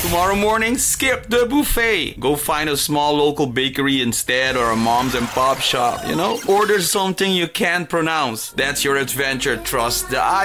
Tomorrow morning, skip the buffet. Go find a small local bakery instead, or a mom's and pop shop, Order something you can't pronounce. That's your adventure. Trust the